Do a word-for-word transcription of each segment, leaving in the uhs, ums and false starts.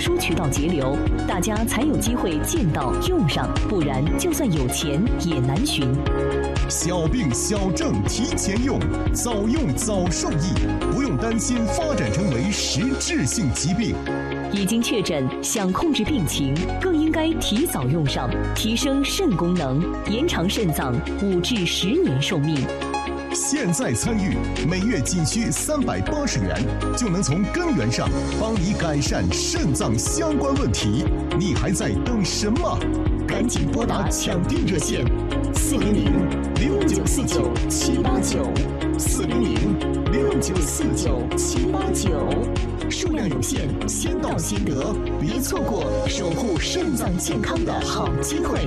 殊渠道节流，大家才有机会见到用上，不然就算有钱也难寻。 小病小症提前用，早用早受益，不用担心发展成为实质性疾病。 已经确诊，想控制病情，更应该提早用上，提升肾功能，延长肾脏五至十年寿命。 现在参与，每月仅需三百八十元，就能从根源上帮你改善肾脏相关问题。你还在等什么？赶紧拨打抢订热线：四零零六九四九七八九，四零零六九四九七八九。数量有限，先到先得，别错过守护肾脏健康的好机会。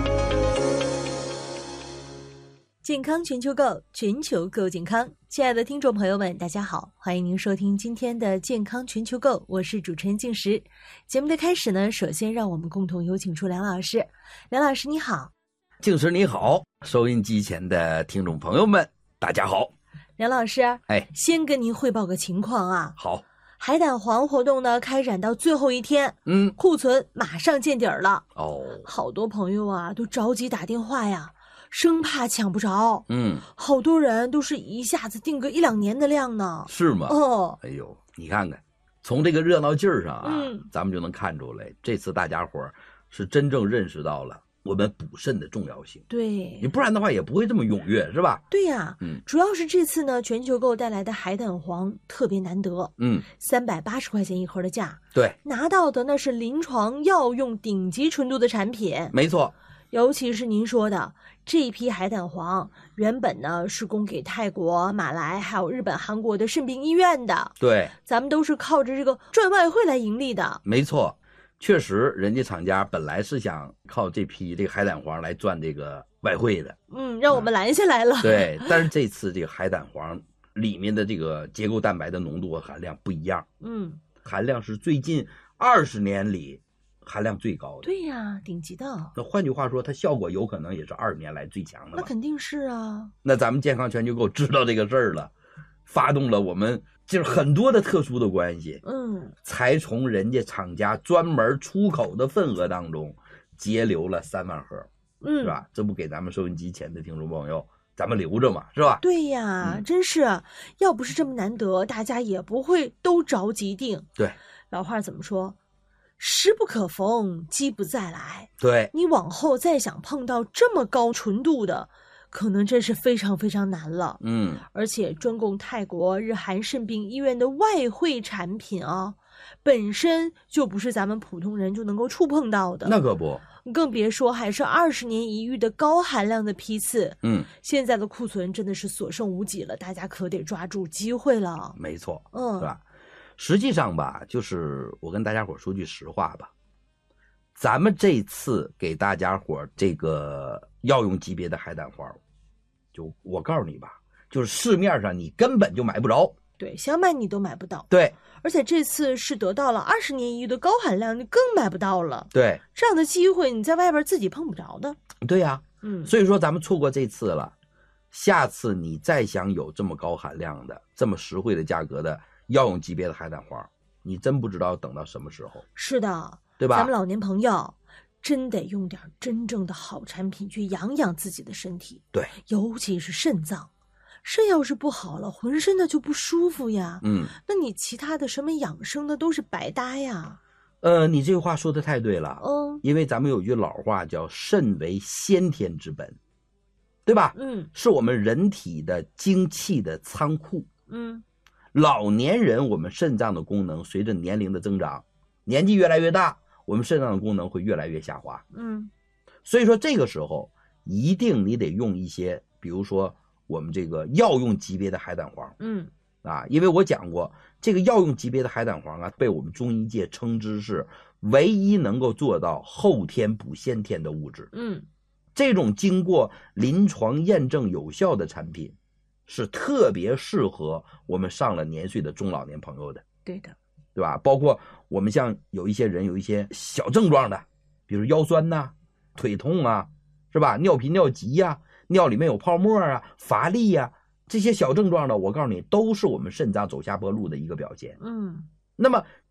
健康全球购，全球购健康。亲爱的听众朋友们，大家好，欢迎您收听今天的健康全球购，我是主持人静石。节目的开始呢，首先让我们共同有请出梁老师。梁老师你好。 静石你好，收音机前的听众朋友们大家好。 梁老师， 哎， 先跟您汇报个情况啊。 好。 海胆黄活动呢开展到最后一天， 嗯， 库存马上见底儿了。 哦， 好多朋友啊都着急打电话呀，生怕抢不着。 嗯， 好多人都是一下子订个一两年的量呢。 是吗？ 哦， 哎呦，你看看，从这个热闹劲儿上啊， 嗯， 咱们就能看出来，这次大家伙是真正认识到了我们补肾的重要性。 对， 你不然的话也不会这么踊跃，是吧？ 对呀、啊， 嗯， 主要是这次呢，全球购带来的海胆黄特别难得， 嗯， 三百八十块钱一盒的价， 对， 拿到的那是临床药用顶级纯度的产品， 没错。 尤其是您说的这一批海胆黄，原本呢是供给泰国、马来还有日本、韩国的肾病医院的， 对， 咱们都是靠着这个赚外汇来盈利的， 没错。确实，人家厂家本来是想靠这批这个海胆黄来赚这个外汇的， 嗯，让我们拦下来了。 嗯、对，但是这次这个海胆黄里面的这个结构蛋白的浓度和含量不一样， 嗯， 含量是最近二十年里含量最高的。 对呀，顶级的。 那换句话说，它效果有可能也是二十年来最强的。 那肯定是啊。 那咱们健康全球购知道这个事儿了，发动了我们就是很多的特殊的关系， 嗯， 才从人家厂家专门出口的份额当中节流了三万盒， 嗯， 是吧？这不给咱们收音机前的听众朋友咱们留着嘛，是吧？ 对呀，嗯、真是，要不是这么难得，大家也不会都着急订。 对， 老话怎么说？时不可逢，机不再来。 对， 你往后再想碰到这么高纯度的，可能真是非常非常难了。 嗯， 而且专供泰国、日韩肾病医院的外汇产品啊，本身就不是咱们普通人就能够触碰到的。 那可不， 更别说还是二十年一遇的高含量的批次。 嗯， 现在的库存真的是所剩无几了，大家可得抓住机会了。 没错， 嗯， 是吧？实际上吧，就是我跟大家伙说句实话吧，咱们这次给大家伙这个药用级别的海胆黄，就我告诉你吧，就是市面上你根本就买不着， 对，想买你都买不到。 对， 而且这次是得到了二十年一遇的高含量，你更买不到了。 对， 这样的机会你在外边自己碰不着的。 对呀、啊， 嗯， 所以说咱们错过这次了，下次你再想有这么高含量的、这么实惠的价格的药用级别的海胆黄，你真不知道等到什么时候。 是的， 对吧？ 咱们老年朋友真得用点真正的好产品去养养自己的身体。 对， 尤其是肾脏，肾要是不好了，浑身的就不舒服呀。 嗯， 那你其他的什么养生的都是白搭呀。 呃，你这句话说的太对了。 嗯， 因为咱们有句老话叫肾为先天之本，对吧？ 嗯， 是我们人体的精气的仓库。 嗯， 老年人我们肾脏的功能随着年龄的增长，年纪越来越大，我们肾脏的功能会越来越下滑。 嗯， 所以说这个时候一定你得用一些，比如说我们这个药用级别的海胆黄。 嗯， 啊，因为我讲过，这个药用级别的海胆黄啊，被我们中医界称之是唯一能够做到后天补先天的物质。 嗯， 这种经过临床验证有效的产品，是特别适合我们上了年岁的中老年朋友的。 对的， 对吧？包括我们像有一些人有一些小症状的，比如腰酸呐、腿痛啊，是吧？尿频尿急呀、啊，尿里面有泡沫啊，乏力呀、啊，这些小症状呢，我告诉你，都是我们肾脏走下坡路的一个表现。 嗯， 那么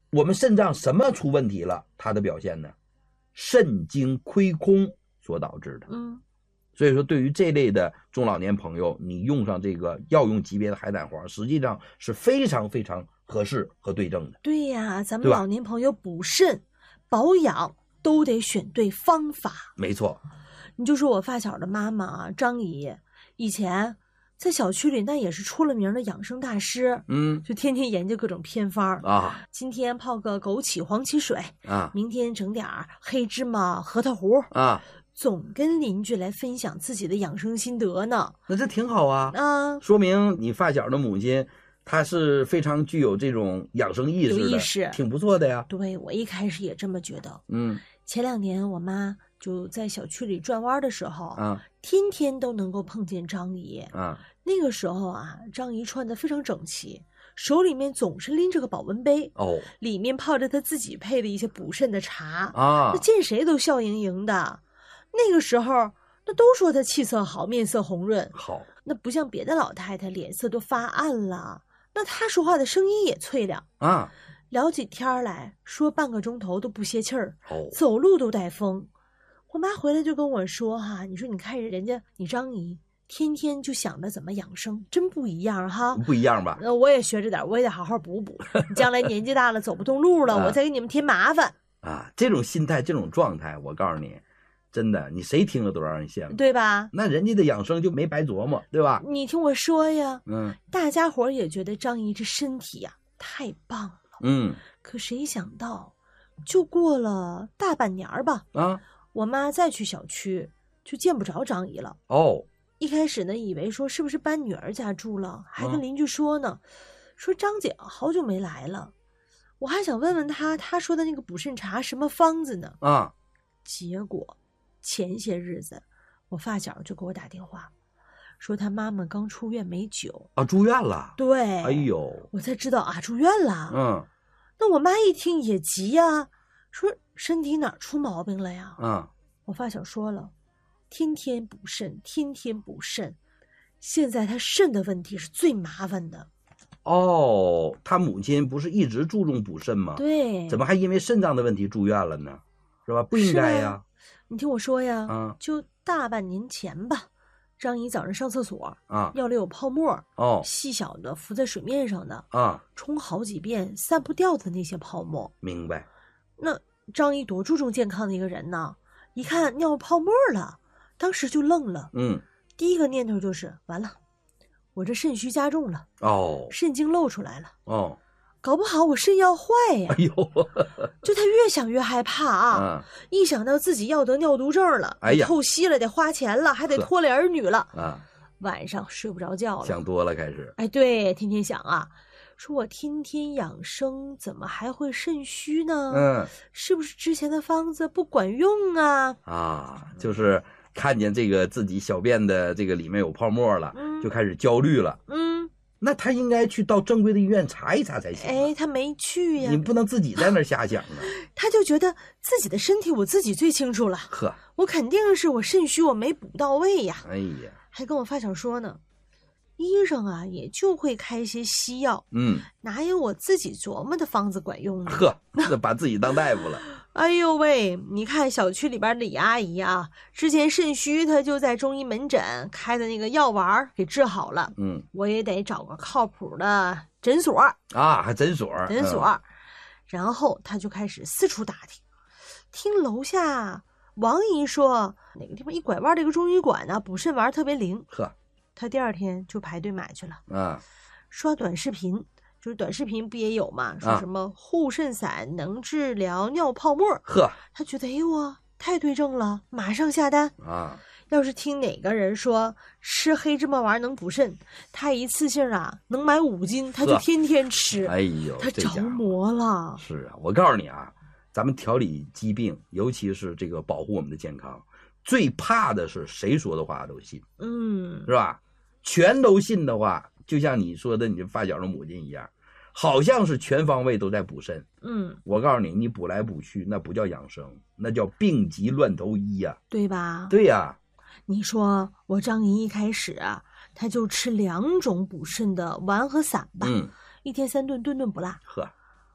我们肾脏什么出问题了？它的表现呢？肾精亏空所导致的。 嗯， 所以说对于这类的中老年朋友，你用上这个药用级别的海胆黄，实际上是非常非常合适和对症的。 对呀，咱们对吧老年朋友补肾保养都得选对方法。 没错。 你就说我发小的妈妈啊，张姨，以前在小区里那也是出了名的养生大师， 嗯就天天研究各种偏方啊， 今天泡个枸杞黄芪水啊， 明天整点黑芝麻核桃糊啊， 总跟邻居来分享自己的养生心得呢。 那这挺好啊， 啊， 说明你发小的母亲她是非常具有这种养生意识的， 有意识挺不错的呀。 对，我一开始也这么觉得。 嗯前两年我妈就在小区里转弯的时候， 啊天天都能够碰见张姨。 啊那个时候啊，张姨穿得非常整齐，手里面总是拎着个保温杯， 哦里面泡着她自己配的一些补肾的茶， 啊那见谁都笑盈盈的。那个时候，那都说她气色好，面色红润， 好那不像别的老太太脸色都发暗了，那她说话的声音也脆亮。 啊聊起天来，说半个钟头都不歇气儿， 哦走路都带风。我妈回来就跟我说哈，你说你看人家你张姨天天就想着怎么养生，真不一样哈。 不一样吧？ 那我也学着点，我也得好好补补。将来年纪大了走不动路了， 啊我再给你们添麻烦， 啊，这种心态这种状态，我告诉你，真的，你谁听了都让人羡慕。 对吧？ 那人家的养生就没白琢磨，对吧？ 你听我说呀， 嗯大家伙儿也觉得张姨这身体呀、太棒了。 嗯可谁想到，就过了大半年儿吧， 啊我妈再去小区就见不着张姨了。 哦一开始呢，以为说是不是搬女儿家住了，还跟嗯邻居说呢，说张姐好久没来了。我还想问问她，她说的那个补肾茶什么方子呢？ 啊结果前些日子，我发小就给我打电话，说他妈妈刚出院没久。 啊，住院了。 对， 哎呦， 我才知道啊，住院了。 嗯那我妈一听也急呀，说身体哪儿出毛病了呀？ 嗯我发小说了，天天补肾，天天补肾，现在他肾的问题是最麻烦的。 哦，他母亲不是一直注重补肾吗？ 对， 怎么还因为肾脏的问题住院了呢？是吧？不应该呀。 你听我说呀， 啊就大半年前吧，张姨早上上厕所， 啊尿里有泡沫， 哦细小的浮在水面上的， 啊， 冲好几遍散不掉的那些泡沫。 明白。 那张姨多注重健康的一个人呢，一看尿泡沫了，当时就愣了。 嗯第一个念头就是完了，我这肾虚加重了， 哦肾精露出来了， 哦， 搞不好我肾要坏呀哎。呦， 就他越想越害怕啊， 啊一想到自己要得尿毒症了， 哎呀透析了得花钱了，还得呵拖累儿女了， 啊， 晚上睡不着觉了。 想多了开始。 哎，对，天天想啊，说我天天养生，怎么还会肾虚呢？ 嗯是不是之前的方子不管用啊？ 啊，就是看见这个自己小便的这个里面有泡沫了， 嗯就开始焦虑了。 嗯， 那他应该去到正规的医院查一查才行啊。 哎，他没去呀你，不能自己在那儿瞎想啊。 他就觉得自己的身体我自己最清楚了， 呵， 我肯定是我肾虚，我没补到位呀。 哎呀， 还跟我发小说呢，医生啊也就会开些西药， 嗯， 哪有我自己琢磨的方子管用呢？ 呵，这把自己当大夫了。 哎呦喂，你看小区里边的李阿姨啊，之前肾虚，她就在中医门诊开的那个药丸儿给治好了。 嗯我也得找个靠谱的诊所， 啊，还诊所， 诊所。 嗯然后她就开始四处打听，听楼下王姨说哪个地方一拐弯的一个中医馆呢，补肾丸特别灵。 呵她第二天就排队买去了。 啊刷短视频，就是短视频不也有嘛？说啊什么护肾散能治疗尿泡沫， 呵他觉得哎呦啊，太对症了，马上下单。 啊， 要是听哪个人说吃黑芝麻丸能补肾，他一次性啊能买五斤，他就呵天天吃， 哎呦， 他着这家伙魔了。 是啊，我告诉你啊，咱们调理疾病，尤其是这个保护我们的健康，最怕的是谁说的话都信， 嗯是，吧？全都信的话，就像你说的，你这发小的母亲一样，好像是全方位都在补肾。 嗯， 我告诉你，你补来补去，那不叫养生，那叫病急乱投医呀、 对吧？ 对呀、 你说我张姨一开始啊，她就吃两种补肾的丸和散吧， 嗯， 一天三顿，顿顿不落。 呵，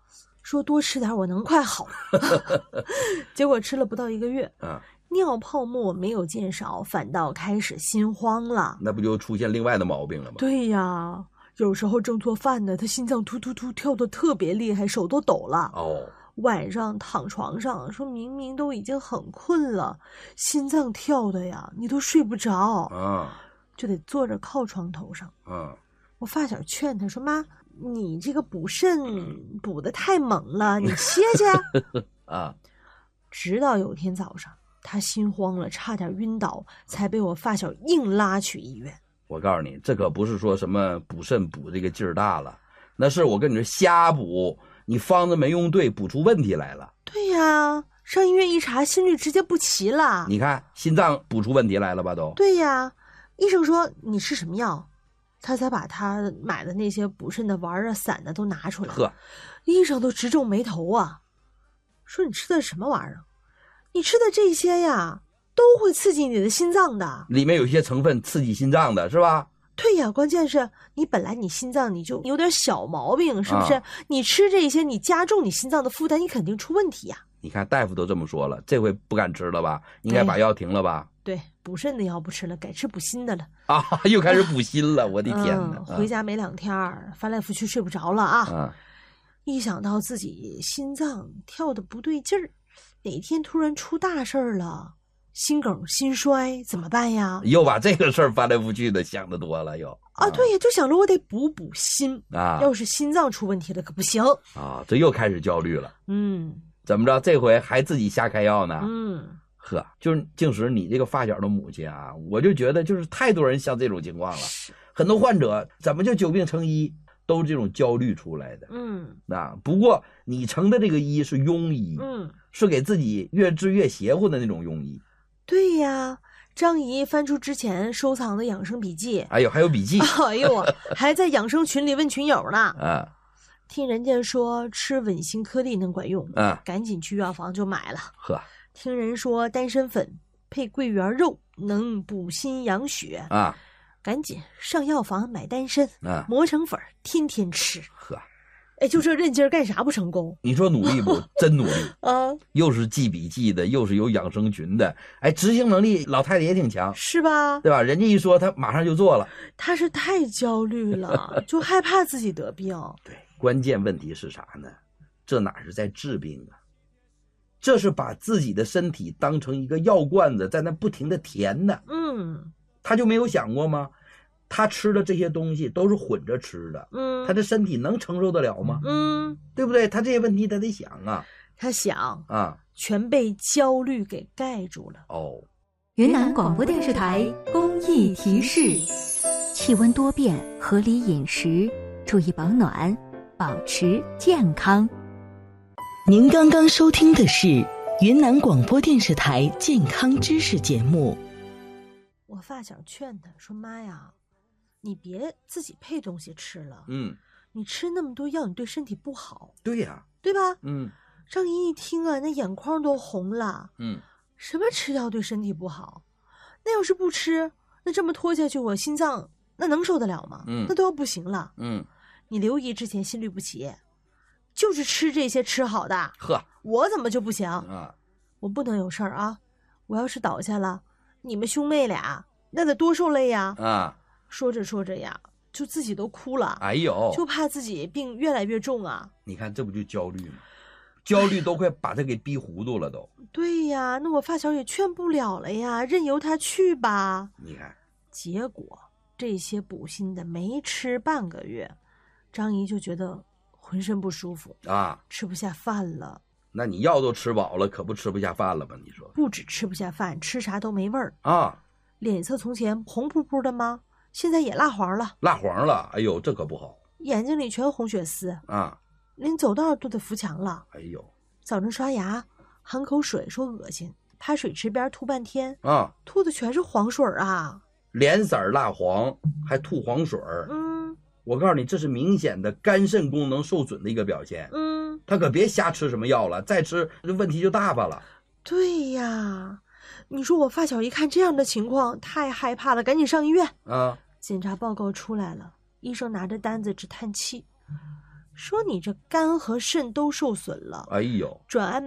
说多吃点我能快好。结果吃了不到一个月， 嗯， 尿泡沫没有减少，反倒开始心慌了。 那不就出现另外的毛病了吗？ 对呀，有时候正做饭呢，他心脏突突突跳得特别厉害，手都抖了。 哦， 晚上躺床上，说明明都已经很困了，心脏跳的呀，你都睡不着， 嗯， 就得坐着靠床头上。 嗯， 我发小劝他说：“妈，你这个补肾补得太猛了，你歇歇。” 啊， 直到有天早上，他心慌了，差点晕倒，才被我发小硬拉去医院。 我告诉你，这可不是说什么补肾补这个劲儿大了，那是我跟你说瞎补，你方子没用对，补出问题来了。 对呀，上医院一查，心率直接不齐了。 你看心脏补出问题来了吧都？ 对呀，医生说你吃什么药，他才把他买的那些补肾的丸啊、散的都拿出来。 呵， 医生都直皱眉头啊，说你吃的什么玩意儿？你吃的这些呀，都会刺激你的心脏的， 里面有一些成分刺激心脏的是吧？ 对呀，关键是你本来你心脏你就有点小毛病，是不是？ 啊、 你吃这些，你加重你心脏的负担，你肯定出问题呀。 你看大夫都这么说了，这回不敢吃了吧？应该把药停了吧？ 对，补肾的药不吃了，改吃补心的了。 啊，又开始补心了，我的天哪！ 嗯、回家没两天，翻来覆去睡不着了啊！ 啊一想到自己心脏跳的不对劲儿，哪天突然出大事儿了，心梗、心衰怎么办呀？ 又把这个事儿翻来覆去的想得多了又啊，对呀，就想着我得补补心啊， 要是心脏出问题了可不行啊，这又开始焦虑了。 嗯， 怎么着？这回还自己瞎开药呢？ 嗯， 呵，就是静时你这个发小的母亲啊，我就觉得就是太多人像这种情况了，很多患者怎么就久病成医，都是这种焦虑出来的。 嗯， 啊，不过你成的这个医是庸医， 嗯， 是给自己越治越邪乎的那种庸医。 对呀，张姨翻出之前收藏的养生笔记， 哎呦，还有笔记， 哎呦，还在养生群里问群友呢。 啊， 听人家说吃稳心颗粒能管用， 啊， 赶紧去药房就买了。 呵， 听人说丹参粉配桂圆肉能补心养血啊， 赶紧上药房买丹参， 啊， 磨成粉天天吃。 呵， 哎，就这韧劲儿，干啥不成功？ 你说努力不？真努力啊！ 又是记笔记的，又是有养生群的，哎，执行能力老太太也挺强， 是吧？ 对吧？人家一说，她马上就做了。 她是太焦虑了，就害怕自己得病。 对，关键问题是啥呢？这哪是在治病啊？这是把自己的身体当成一个药罐子，在那不停的填呢。 嗯， 他就没有想过吗？他吃的这些东西都是混着吃的， 嗯， 他的身体能承受得了吗？ 嗯， 对不对？他这些问题他得想啊。 他想啊， 全被焦虑给盖住了。 哦， 云南广播电视台公益提示：气温多变，合理饮食，注意保暖，保持健康。 您刚刚收听的是云南广播电视台健康知识节目。 我发小劝他说：“妈呀，你别自己配东西吃了， 嗯， 你吃那么多药，你对身体不好。” 对呀、啊， 对吧？ 嗯。 张姨一听啊，那眼眶都红了。 嗯， 什么吃药对身体不好？那要是不吃，那这么拖下去，我心脏那能受得了吗？ 嗯， 那都要不行了。 嗯， 你刘姨之前心律不齐，就是吃这些吃好的。 呵， 我怎么就不行啊？ 我不能有事儿啊！我要是倒下了，你们兄妹俩那得多受累呀！ 啊， 说着说着呀，就自己都哭了。 哎呦， 就怕自己病越来越重啊！ 你看这不就焦虑吗？焦虑都快把他给逼糊涂了都。 对呀，那我发小也劝不了了呀，任由他去吧。 你看， 结果这些补心的没吃半个月，张姨就觉得浑身不舒服啊， 吃不下饭了。 那你药都吃饱了，可不吃不下饭了吗？你说， 不止吃不下饭，吃啥都没味儿啊。 脸色从前红扑扑的吗？现在也蜡黄了。 蜡黄了，哎呦，这可不好。 眼睛里全红血丝啊。 连走道都得扶墙了。 哎呦， 早晨刷牙含口水说恶心，趴水池边吐半天啊， 吐的全是黄水啊， 脸色蜡黄还吐黄水。 嗯， 我告诉你，这是明显的肝肾功能受损的一个表现。 嗯， 他可别瞎吃什么药了，再吃问题就大发了。 对呀，你说我发小一看这样的情况太害怕了，赶紧上医院啊。 检查报告出来了，医生拿着单子直叹气， 说你这肝和肾都受损了， 哎呦， 转氨